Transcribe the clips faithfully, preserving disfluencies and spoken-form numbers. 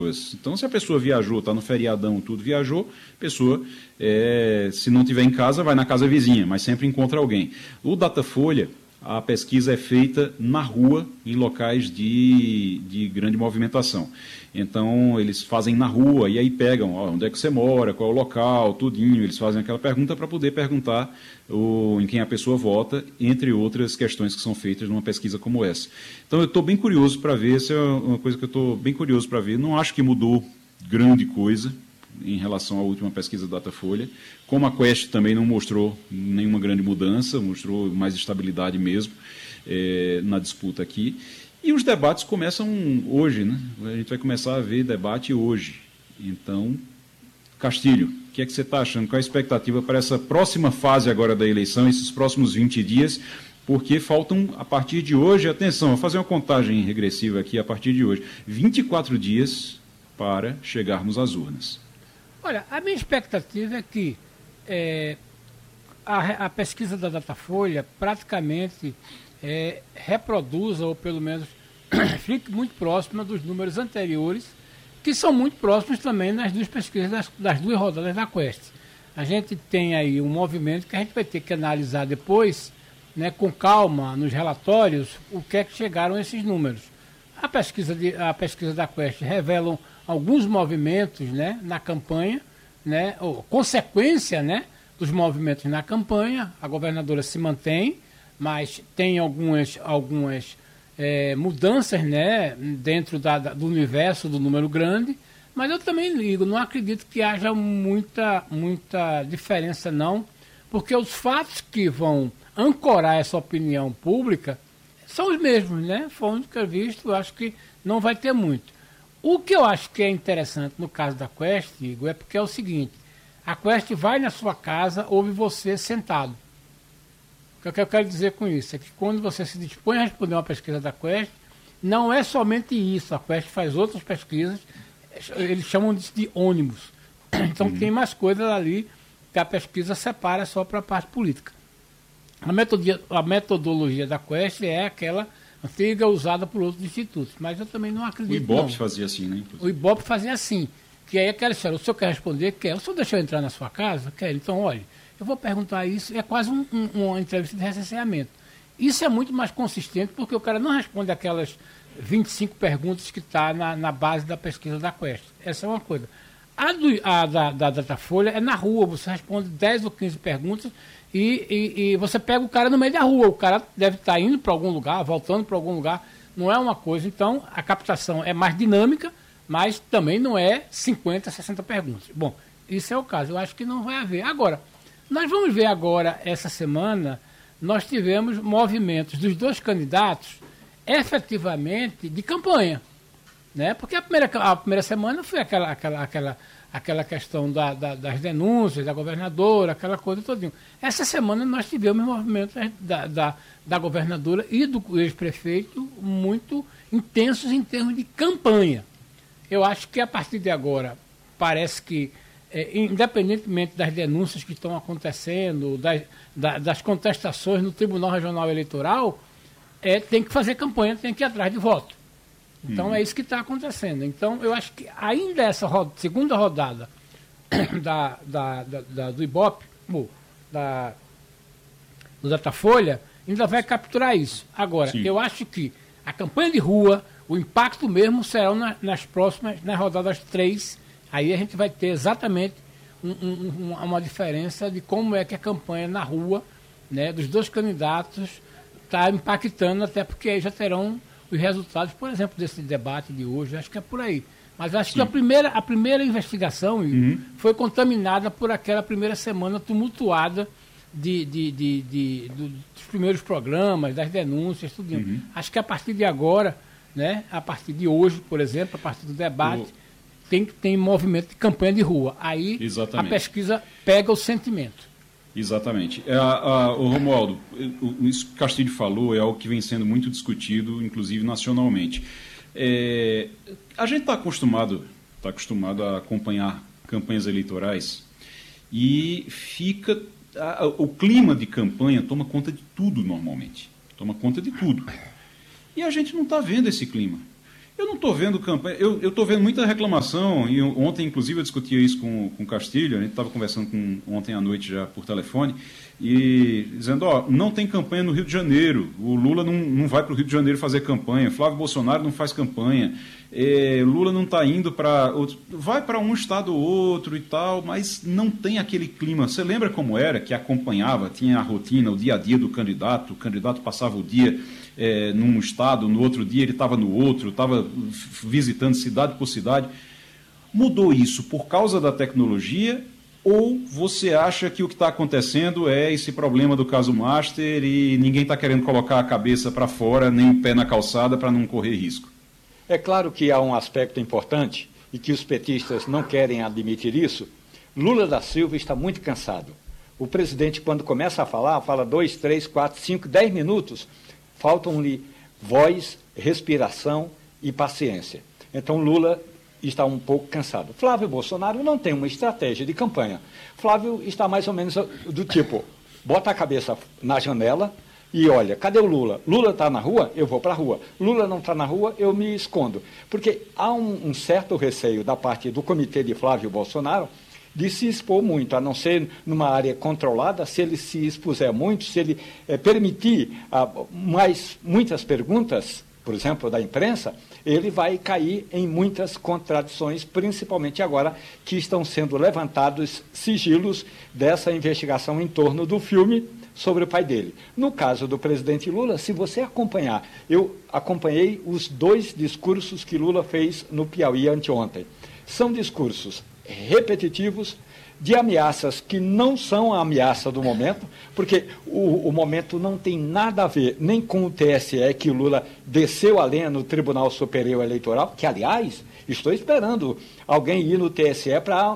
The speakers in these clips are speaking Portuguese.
Então, se a pessoa viajou, está no feriadão, tudo viajou, a pessoa, é, se não estiver em casa, vai na casa vizinha, mas sempre encontra alguém. O Datafolha, a pesquisa é feita na rua, em locais de, de grande movimentação. Então, eles fazem na rua e aí pegam ó, onde é que você mora, qual é o local, tudinho. Eles fazem aquela pergunta para poder perguntar o, em quem a pessoa vota, entre outras questões que são feitas numa pesquisa como essa. Então, eu estou bem curioso para ver, essa é uma coisa que eu estou bem curioso para ver. Não acho que mudou grande coisa em relação à última pesquisa da Datafolha. Como a Quest também não mostrou nenhuma grande mudança, mostrou mais estabilidade mesmo é, na disputa aqui. E os debates começam hoje, né? A gente vai começar a ver debate hoje. Então, Castilho, o que é que você está achando? Qual a expectativa para essa próxima fase agora da eleição, esses próximos vinte dias? Porque faltam, a partir de hoje, atenção, vou fazer uma contagem regressiva aqui a partir de hoje, vinte e quatro dias para chegarmos às urnas. Olha, a minha expectativa é que é, a, a pesquisa da Datafolha praticamente é, reproduza, ou pelo menos fique muito próxima dos números anteriores, que são muito próximos também nas duas pesquisas das, das duas rodadas da Quest. A gente tem aí um movimento que a gente vai ter que analisar depois, né, com calma, nos relatórios, o que é que chegaram esses números. A pesquisa, de, a pesquisa da Quest revela alguns movimentos, né, na campanha, né, ou consequência, né, dos movimentos na campanha. A governadora se mantém, mas tem algumas, algumas é, mudanças, né, dentro da, da, do universo do número grande, mas eu também ligo, não acredito que haja muita, muita diferença não, porque os fatos que vão ancorar essa opinião pública são os mesmos, né? Foi o que eu visto, eu acho que não vai ter muito. O que eu acho que é interessante no caso da Quest, Igor, é porque é o seguinte, a Quest vai na sua casa, ouve você sentado. O que eu quero dizer com isso é que quando você se dispõe a responder uma pesquisa da Quest, não é somente isso, a Quest faz outras pesquisas, eles chamam disso de ônibus. Então uhum. tem mais coisas ali que a pesquisa separa só para a parte política. A metodologia, a metodologia da Quest é aquela antiga usada por outros institutos, mas eu também não acredito. O Ibope não. fazia assim, né? O Ibope fazia assim, que aí aquela história, o senhor quer responder? Quer. O senhor deixou eu entrar na sua casa? Quer. Então, olha, eu vou perguntar isso, é quase um, um, uma entrevista de recenseamento. Isso é muito mais consistente, porque o cara não responde aquelas vinte e cinco perguntas que está na, na base da pesquisa da Quest. Essa é uma coisa. A, do, a da, da Datafolha é na rua, você responde dez ou quinze perguntas e, e, e você pega o cara no meio da rua. O cara deve estar indo para algum lugar, voltando para algum lugar. Não é uma coisa, então a captação é mais dinâmica, mas também não é cinquenta, sessenta perguntas. Bom, isso é o caso, eu acho que não vai haver. Agora, nós vamos ver agora, essa semana, nós tivemos movimentos dos dois candidatos efetivamente de campanha. Né? Porque a primeira, a primeira semana foi aquela, aquela, aquela, aquela questão da, da, das denúncias da governadora, aquela coisa todinha. Essa semana nós tivemos movimentos da, da, da governadora e do ex-prefeito muito intensos em termos de campanha. Eu acho que a partir de agora, parece que, é, independentemente das denúncias que estão acontecendo, das, da, das contestações no Tribunal Regional Eleitoral, é, tem que fazer campanha, tem que ir atrás de voto. Então hum. é isso que está acontecendo. Então eu acho que ainda essa roda, segunda rodada da, da, da, da, do Ibope, da, do Datafolha, ainda vai capturar isso. Agora, Sim. eu acho que a campanha de rua, o impacto mesmo será na, nas próximas, nas rodadas três, aí a gente vai ter exatamente um, um, uma diferença de como é que a campanha na rua, né, dos dois candidatos está impactando, até porque aí já terão os resultados, por exemplo, desse debate de hoje, acho que é por aí. Mas acho Sim. que a primeira, a primeira investigação uhum. foi contaminada por aquela primeira semana tumultuada de, de, de, de, de, dos primeiros programas, das denúncias, tudo. Uhum. Acho que a partir de agora, né, a partir de hoje, por exemplo, a partir do debate, o... tem, tem movimento de campanha de rua. Aí Exatamente. A pesquisa pega o sentimento. Exatamente. É, a, a, o Romualdo, o, isso que o Castilho falou é algo que vem sendo muito discutido, inclusive nacionalmente. É, a gente está acostumado, tá acostumado a acompanhar campanhas eleitorais e fica a, o clima de campanha toma conta de tudo normalmente, toma conta de tudo. E a gente não está vendo esse clima. Eu não estou vendo campanha, eu estou vendo muita reclamação, e ontem, inclusive, eu discutia isso com, com o Castilho, a gente estava conversando com, ontem à noite já por telefone, e dizendo, ó, não tem campanha no Rio de Janeiro, o Lula não, não vai para o Rio de Janeiro fazer campanha, Flávio Bolsonaro não faz campanha, é, Lula não está indo para outro, vai para um estado ou outro e tal, mas não tem aquele clima. Você lembra como era, que acompanhava, tinha a rotina, o dia a dia do candidato, o candidato passava o dia é, num estado, no outro dia ele estava no outro, estava visitando cidade por cidade. Mudou isso por causa da tecnologia ou você acha que o que está acontecendo é esse problema do caso Master e ninguém está querendo colocar a cabeça para fora, nem o pé na calçada para não correr risco? É claro que há um aspecto importante e que os petistas não querem admitir isso. Lula da Silva está muito cansado. O presidente, quando começa a falar, fala dois, três, quatro, cinco, dez minutos, faltam-lhe voz, respiração e paciência. Então, Lula está um pouco cansado. Flávio Bolsonaro não tem uma estratégia de campanha. Flávio está mais ou menos do tipo, bota a cabeça na janela e olha, cadê o Lula? Lula está na rua? Eu vou para a rua. Lula não está na rua? Eu me escondo. Porque há um, um certo receio da parte do comitê de Flávio Bolsonaro de se expor muito, a não ser numa área controlada. Se ele se expuser muito, se ele é, permitir ah, mais, muitas perguntas, por exemplo, da imprensa, ele vai cair em muitas contradições, principalmente agora que estão sendo levantados sigilos dessa investigação em torno do filme sobre o pai dele. No caso do presidente Lula, se você acompanhar, eu acompanhei os dois discursos que Lula fez no Piauí anteontem. São discursos repetitivos, de ameaças que não são a ameaça do momento, porque o, o momento não tem nada a ver nem com o T S E, que Lula desceu a lenha no Tribunal Superior Eleitoral, que, aliás, estou esperando alguém ir no T S E para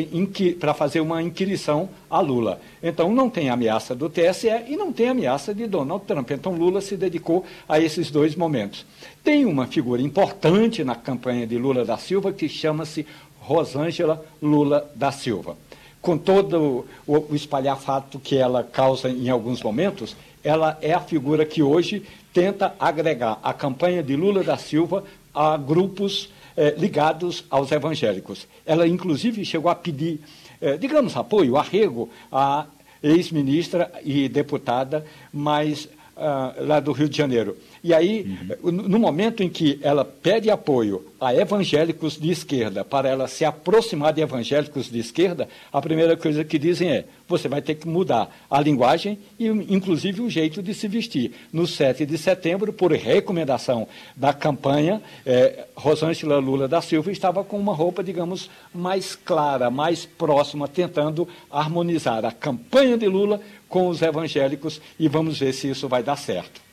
para fazer uma inquirição a Lula. Então, não tem ameaça do T S E e não tem ameaça de Donald Trump. Então, Lula se dedicou a esses dois momentos. Tem uma figura importante na campanha de Lula da Silva que chama-se Rosângela Lula da Silva. Com todo o, o espalhafato que ela causa em alguns momentos, ela é a figura que hoje tenta agregar a campanha de Lula da Silva a grupos eh, ligados aos evangélicos. Ela, inclusive, chegou a pedir, eh, digamos, apoio, arrego à ex-ministra e deputada, mas ah, lá do Rio de Janeiro. E aí, uhum. no momento em que ela pede apoio a evangélicos de esquerda, para ela se aproximar de evangélicos de esquerda, a primeira coisa que dizem é, você vai ter que mudar a linguagem e, inclusive, o jeito de se vestir. No sete de setembro, por recomendação da campanha, eh, Rosângela Lula da Silva estava com uma roupa, digamos, mais clara, mais próxima, tentando harmonizar a campanha de Lula com os evangélicos, e vamos ver se isso vai dar certo.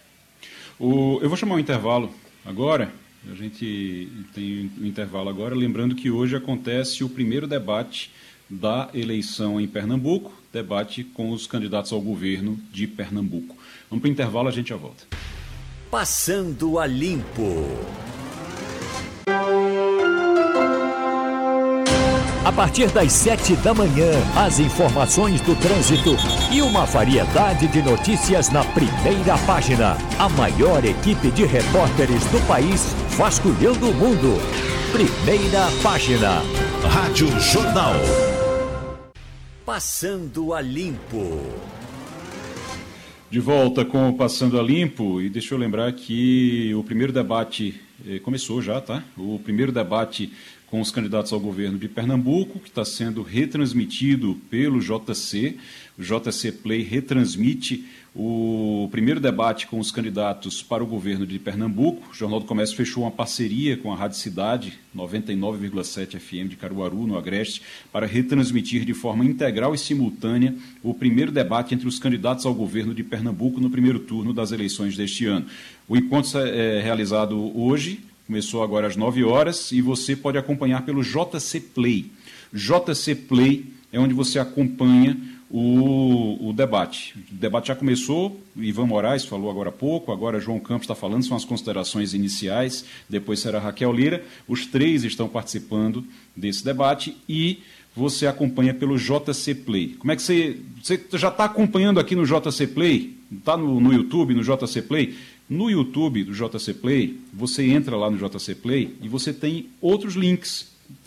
O, eu vou chamar um intervalo agora, a gente tem um intervalo agora, lembrando que hoje acontece o primeiro debate da eleição em Pernambuco, debate com os candidatos ao governo de Pernambuco. Vamos para o intervalo, a gente já volta. Passando a Limpo. A partir das sete da manhã, as informações do trânsito e uma variedade de notícias na primeira página. A maior equipe de repórteres do país vasculhando o mundo. Primeira página. Rádio Jornal. Passando a Limpo. De volta com o Passando a Limpo, e deixa eu lembrar que o primeiro debate eh, começou já, tá? O primeiro debate com os candidatos ao governo de Pernambuco, que está sendo retransmitido pelo J C. O J C Play retransmite o primeiro debate com os candidatos para o governo de Pernambuco. O Jornal do Comércio fechou uma parceria com a Rádio Cidade, noventa e nove vírgula sete F M de Caruaru, no Agreste, para retransmitir de forma integral e simultânea o primeiro debate entre os candidatos ao governo de Pernambuco no primeiro turno das eleições deste ano. O encontro é realizado hoje, começou agora às nove horas, e você pode acompanhar pelo J C Play. J C Play é onde você acompanha o, o debate. O debate já começou, Ivan Moraes falou agora há pouco, agora João Campos está falando, são as considerações iniciais, depois será Raquel Lira. Os três estão participando desse debate e você acompanha pelo J C Play. Como é que você, você já está acompanhando aqui no J C Play? Está no, no YouTube, no J C Play? No YouTube do J C Play, você entra lá no J C Play e você tem outros links